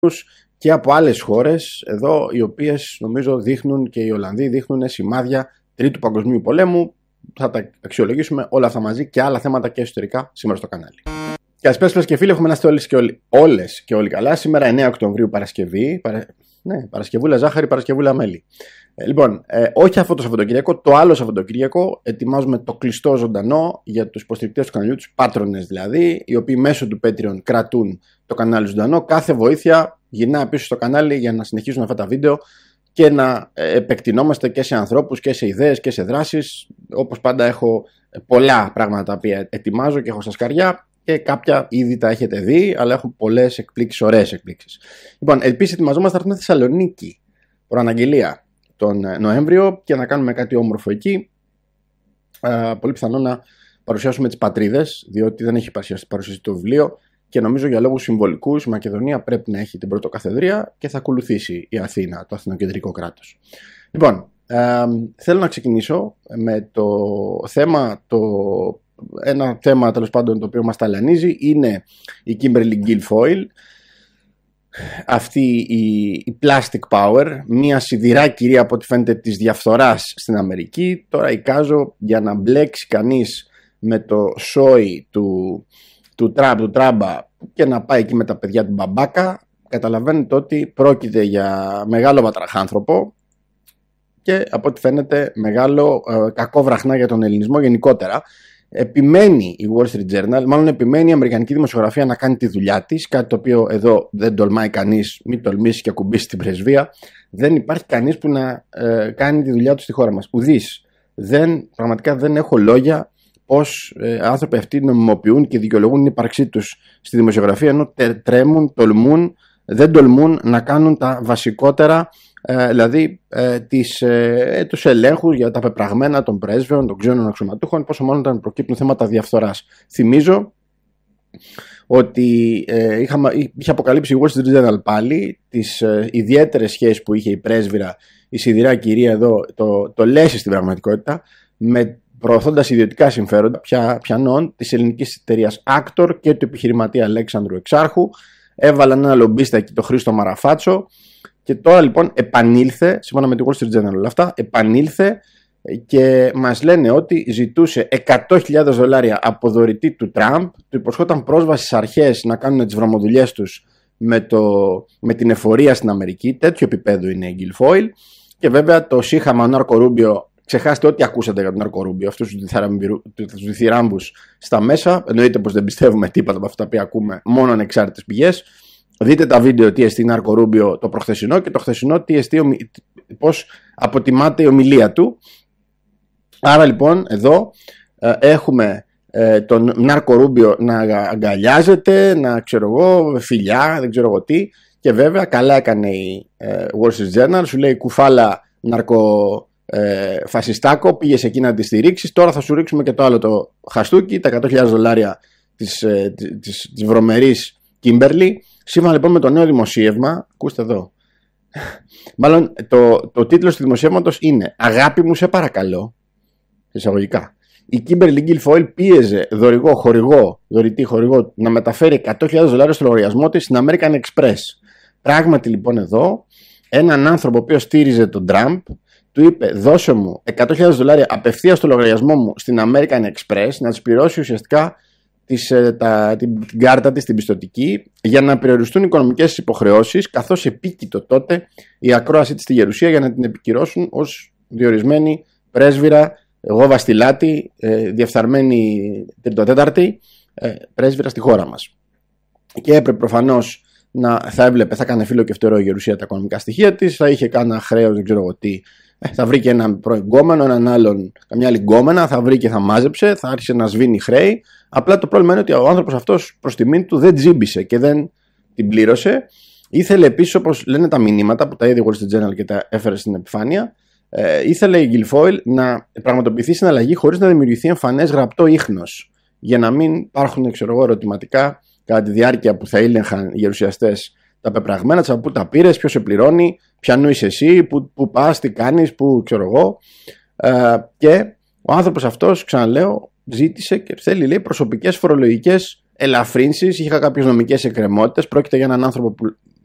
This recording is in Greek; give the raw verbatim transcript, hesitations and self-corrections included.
και από άλλες χώρες εδώ, οι οποίες νομίζω δείχνουν, και οι Ολλανδοί δείχνουν σημάδια Τρίτου Παγκοσμίου Πολέμου. Θα τα αξιολογήσουμε όλα αυτά μαζί και άλλα θέματα και εσωτερικά σήμερα στο κανάλι. Καλησπέρα σας και φίλοι, έχουμε να είστε όλες και όλοι, όλες και όλοι καλά. Σήμερα εννέα Οκτωβρίου, Παρασκευή. Παρα... Ναι, Παρασκευούλα ζάχαρη, Παρασκευούλα μέλι. Ε, λοιπόν, ε, όχι αυτό το Σαββατοκύριακο, το άλλο Σαββατοκύριακο ετοιμάζουμε το κλειστό ζωντανό για τους υποστηρικτές του καναλιού, τους πάτρονες δηλαδή, οι οποίοι μέσω του Patreon κρατούν το κανάλι ζωντανό. Κάθε βοήθεια γυρνά πίσω στο κανάλι για να συνεχίσουν αυτά τα βίντεο και να επεκτηνόμαστε και σε ανθρώπους και σε ιδέες και σε δράσεις. Όπως πάντα έχω πολλά πράγματα τα οποία ετοιμάζω και έχω στα σκαριά και κάποια ήδη τα έχετε δει, αλλά έχω πολλές εκπλήξεις, ωραίες εκπλήξεις. Λοιπόν, επίσης ετοιμαζόμαστε να έρθουμε στη Θεσσαλονίκη προαναγγελία τον Νοέμβριο και να κάνουμε κάτι όμορφο εκεί. Ε, πολύ πιθανό να παρουσιάσουμε τις πατρίδες, διότι δεν έχει παρουσιαστεί το βιβλίο και νομίζω για λόγους συμβολικούς η Μακεδονία πρέπει να έχει την πρωτοκαθεδρία και θα ακολουθήσει η Αθήνα, το αθηνοκεντρικό κράτος. Λοιπόν, ε, θέλω να ξεκινήσω με το θέμα, το, ένα θέμα τέλος πάντων το οποίο μας ταλανίζει είναι η Kimberly Guilfoyle. Αυτή η, η Plastic Power, μια σιδηρά κυρία από ό,τι φαίνεται της διαφθοράς στην Αμερική. Τώρα εικάζω για να μπλέξει κανείς με το σόι του, του, Τραμπ, του Τράμπα και να πάει εκεί με τα παιδιά του μπαμπάκα, καταλαβαίνετε ότι πρόκειται για μεγάλο βατραχάνθρωπο και από ό,τι φαίνεται μεγάλο ε, κακό βραχνά για τον ελληνισμό γενικότερα. Επιμένει η Wall Street Journal, μάλλον επιμένει η αμερικανική δημοσιογραφία να κάνει τη δουλειά της, κάτι το οποίο εδώ δεν τολμάει κανείς, μην τολμήσει και ακουμπήσει την πρεσβεία. Δεν υπάρχει κανείς που να ε, κάνει τη δουλειά του στη χώρα μας. Ουδής. Δεν, πραγματικά δεν έχω λόγια πως ε, άνθρωποι αυτοί νομιμοποιούν και δικαιολογούν την ύπαρξή τους στη δημοσιογραφία, ενώ τρέμουν, τολμούν, δεν τολμούν να κάνουν τα βασικότερα. Ε, δηλαδή ε, τις, ε, τους ελέγχους για τα πεπραγμένα των πρέσβεων, των ξένων αξιωματούχων, πόσο μάλλον όταν προκύπτουν θέματα διαφθοράς. Θυμίζω ότι ε, είχα, είχε αποκαλύψει η Wall Street Journal πάλι τις ε, ιδιαίτερες σχέσεις που είχε η πρέσβυρα, η σιδηρά κυρία εδώ, το, το Λέση στην πραγματικότητα, με προωθώντας ιδιωτικά συμφέροντα πια, πιανών της ελληνικής εταιρείας Actor και του επιχειρηματία Αλέξανδρου Εξάρχου. Έβαλαν ένα λομπίστα εκεί, το Χρήστο Μαραφάτσο. Και τώρα λοιπόν επανήλθε, σύμφωνα με τη Wall Street Journal όλα αυτά, επανήλθε και μας λένε ότι ζητούσε εκατό χιλιάδες δολάρια από δωρητή του Τραμπ, του υποσχόταν πρόσβαση στις αρχές να κάνουν τις βρωμοδουλειές τους με, το, με την εφορία στην Αμερική. Τέτοιο επίπεδο είναι η Guilfoyle. Και βέβαια το σύγχαμα ο Νάρκο Ρούμπιο, ξεχάστε ό,τι ακούσατε για τον Νάρκο Ρούμπιο, αυτούς τους διθυράμπους στα μέσα. Εννοείται πως δεν πιστεύουμε τίποτα από αυτά που ακούμε, μόνο ανεξάρτητες πηγές. Δείτε τα βίντεο τι εστί Νάρκο Ρούμπιο το προχθεσινό και το χθεσινό τι εστί, πώς αποτιμάται η ομιλία του. Άρα λοιπόν εδώ ε, έχουμε ε, τον Νάρκο Ρούμπιο να αγκαλιάζεται, να ξέρω εγώ, φιλιά, δεν ξέρω εγώ τι. Και βέβαια καλά έκανε η ε, Wall Street Journal, σου λέει κουφάλα ναρκο ε, φασιστάκο, πήγες εκεί να τη στηρίξεις, τώρα θα σου ρίξουμε και το άλλο το χαστούκι, τα εκατό χιλιάδες δολάρια της, ε, της, της βρωμερής Kimberly. Σύμφωνα λοιπόν με το νέο δημοσίευμα, ακούστε εδώ, μάλλον το, το τίτλος του δημοσιεύματος είναι «Αγάπη μου σε παρακαλώ», εισαγωγικά. Η Kimberly Guilfoyle πίεζε δωρηγό, χορηγό, δωρητή χορηγό να μεταφέρει εκατό χιλιάδες δολάρια στο λογαριασμό της στην American Express. Πράγματι λοιπόν εδώ, έναν άνθρωπο ο οποίος στήριζε τον Τραμπ, του είπε δώσε μου εκατό χιλιάδες δολάρια απευθείας στο λογαριασμό μου στην American Express, να της πληρώσει ουσιαστικά Της, τα, την, την κάρτα της, την πιστωτική, για να περιοριστούν οι οικονομικές υποχρεώσεις, καθώς επίκειτο τότε η ακρόασή της στη Γερουσία για να την επικυρώσουν ως διορισμένη πρέσβυρα, εγώ βαστιλάτη, ε, διεφθαρμένη τριτοτέταρτη ε, πρέσβυρα στη χώρα μας. Και έπρεπε προφανώς να θα έβλεπε, θα έκανε φύλλο και φτερό η Γερουσία τα οικονομικά στοιχεία της, θα είχε κάνα χρέος, δεν ξέρω εγώ τι. Θα βρει και έναν προεγκόμενο, έναν άλλον, καμιά άλλη γκόμενα, θα βρει και θα μάζεψε, θα άρχισε να σβήνει χρέη. Απλά το πρόβλημα είναι ότι ο άνθρωπος αυτός προς τιμήν του δεν τζίμπησε και δεν την πλήρωσε. Ήθελε επίσης, όπως λένε τα μηνύματα που τα είδε η Wall Street Journal και τα έφερε στην επιφάνεια, ε, ήθελε η Guilfoyle να πραγματοποιηθεί συναλλαγή χωρίς να δημιουργηθεί εμφανές γραπτό ίχνος, για να μην υπάρχουν, ξέρω εγώ, ερωτηματικά κατά τη διάρκεια που θα ήλεγχαν οι γερουσιαστές τα πεπραγμένα, από πού τα πήρες, ποιος σε πληρώνει, ποιανού είσαι εσύ, πού, πού πας, τι κάνεις, πού ξέρω εγώ. Ε, και ο άνθρωπος αυτός, ξαναλέω, ζήτησε και θέλει, λέει, προσωπικές φορολογικές ελαφρύνσεις. Είχα κάποιες νομικές εκκρεμότητες. Πρόκειται για έναν άνθρωπο που